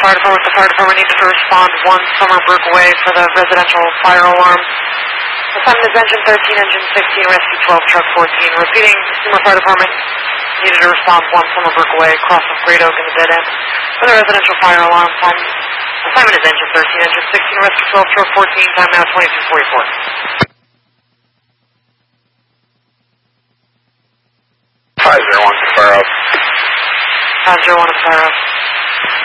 Fire Department. The fire department needs to respond 1 Summerbrook Way for the residential fire alarm. Assignment is engine 13, engine 16, rescue 12, truck 14. Repeating, Seymour Fire Department needed to respond 1 Summerbrook Way, cross of Great Oak in the dead end for the residential fire alarm. Assignment is engine 13, engine 16, rescue 12, truck 14. Time now 22:44. 501 to fire up. 501 to fire up.